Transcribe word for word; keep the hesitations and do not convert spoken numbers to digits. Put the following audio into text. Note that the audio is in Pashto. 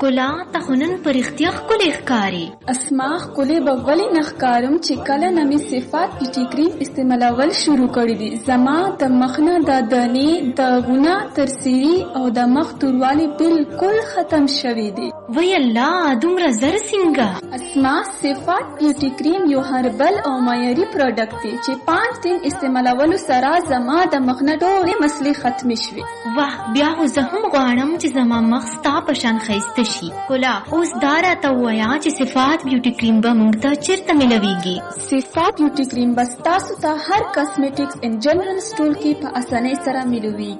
ښکلا ته خو نن په رښتیا ښکلې ښکاري. اسما ښکلې به ولې نه ښکارم چې کله نه مې صفات بیوټي کریم استعمالول شروع کړي دي. زما د مخ نه د دانې داغونه تر سیري او د مخ توروالی بالکل ختم شوي دي. وی الله دومره زر څنګه؟ اسما صفات بیوټي کریم یو هربل او معیاري پروډکټ دی چې پانچ دن استعمالولو سره زما د مخ نه ټولې مسلې ختمې شوې. واه بیا خو زه هم غواړم چې زما مخ ستا په شان ښایسته شي. ښکلا اوس دا راته ووایه چې صفات بیوټي کریم به موږ ته چېرته میلویږي؟ صفات بیوټي کریم به ستاسو ته هر کاسمیټکس ان جنرال سټور کې په اسانۍ سره میلویږي.